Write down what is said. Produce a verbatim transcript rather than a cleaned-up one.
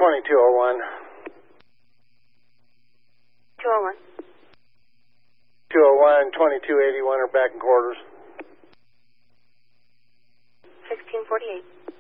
twenty-two oh one. two oh one. two oh one, twenty-two eighty-one are back in quarters. sixteen forty-eight.